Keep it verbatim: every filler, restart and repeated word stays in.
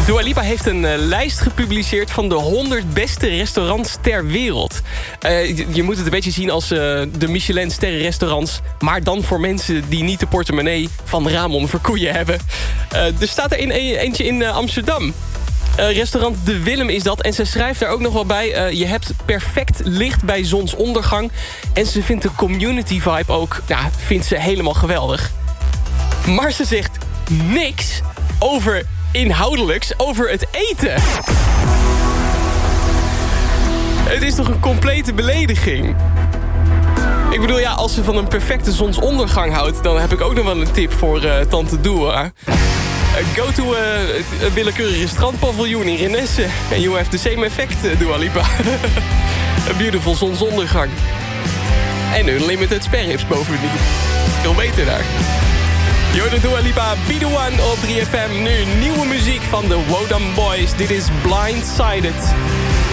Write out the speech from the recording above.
Dua Lipa heeft een uh, lijst gepubliceerd van de honderd beste restaurants ter wereld. Uh, je, je moet het een beetje zien als uh, de Michelin-sterrenrestaurants, maar dan voor mensen die niet de portemonnee van Ramon Verkoeien hebben. Uh, er staat er een, een, eentje in uh, Amsterdam. Uh, restaurant De Willem is dat. En ze schrijft daar ook nog wel bij. Uh, je hebt perfect licht bij zonsondergang. En ze vindt de community vibe ook, nou, vindt ze helemaal geweldig. Maar ze zegt niks over inhoudelijks, over het eten. Het is toch een complete belediging? Ik bedoel, ja, als ze van een perfecte zonsondergang houdt, dan heb ik ook nog wel een tip voor uh, tante Dua. Uh, go to uh, een willekeurig strandpaviljoen in Renesse. And you have the same effect, uh, Dua Lipa. Een beautiful zonsondergang. En unlimited sperrips bovendien. Veel beter daar. Jordan Dua Lipa, Be The One op drie F M. Nu nieuwe muziek van de Wodam Boys. Dit is Blindsided.